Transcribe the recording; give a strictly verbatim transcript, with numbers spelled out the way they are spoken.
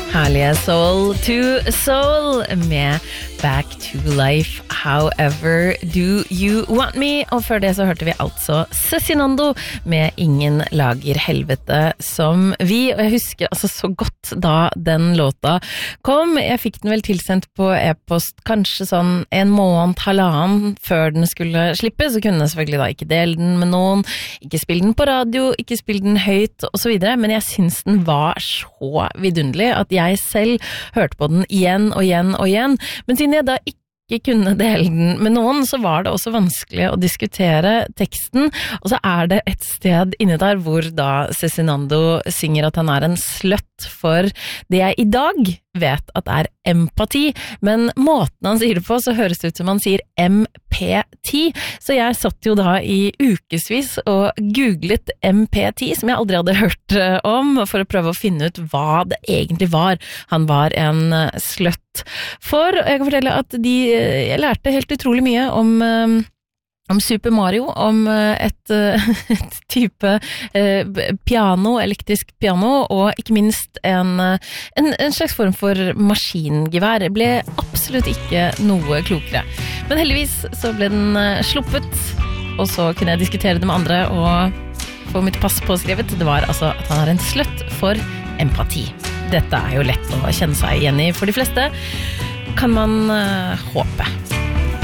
Herlige Soul to Soul med Back to Life, However Do You Want Me. Og før det så hørte vi altså Cezinando med Ingen lager helvete som vi. Og jeg husker altså så godt da den låta kom. Jeg fikk den vel tilsendt på e-post kanskje sånn en måned, halvannen før den skulle slippe. Så kunne jeg selvfølgelig da ikke dele den med noen, ikke spille den på radio, ikke spille den høyt og så videre. Men jeg synes den var så vidunderlig at jeg selv hørte på den igjen og igjen og igjen. Men siden jeg da ikke kunne dele den med noen, så var det også vanskelig å diskutere teksten, og så er det et sted inne der hvor da Cezinando synger at han er en sløtt for det jeg i dag vet at er empati, men måten han sier det på, så høres det ut som han sier M P T, så jeg satt jo da i ukesvis og googlet M P T, som jeg aldri hadde hørt om, for å prøve å finne ut hva det egentlig var. Han var en sløtt for, og jeg kan fortelle at de, jeg lærte helt utrolig mye om om Super Mario, om et, et type eh, piano, elektrisk piano, og ikke minst en, en, en slags form for maskingevær. Jeg ble absolutt ikke noe klokere. Men heldigvis så ble den sluppet, og så kunne jeg diskutere det med andre, og få mitt pass påskrevet. Det var altså at han er en sløtt for empati. Dette er jo lett å kjenne seg igjen i for de fleste, kan man uh, håpe.